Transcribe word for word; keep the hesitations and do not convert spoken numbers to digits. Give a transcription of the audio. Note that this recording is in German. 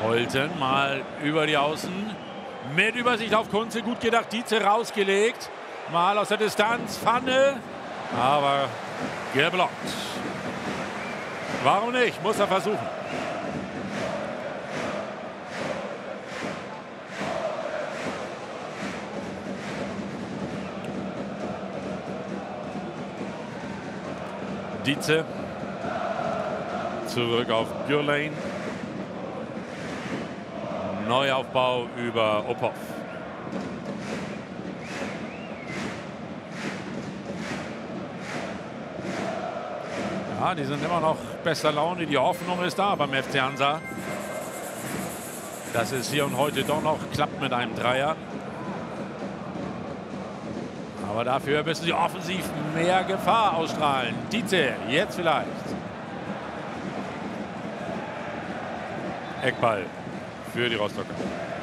Holten mal über die Außen. Mit Übersicht auf Kunze. Gut gedacht. Dietze rausgelegt. Mal aus der Distanz. Pfanne. Aber geblockt. Warum nicht? Muss er versuchen. Dietze. Zurück auf Gürlein. Neuaufbau über Opov. Ja, die sind immer noch bester Laune. Die Hoffnung ist da beim F C Hansa, dass es hier und heute doch noch klappt mit einem Dreier. Aber dafür müssen sie offensiv mehr Gefahr ausstrahlen. Dietze, jetzt vielleicht. Eckball für die Rostocker.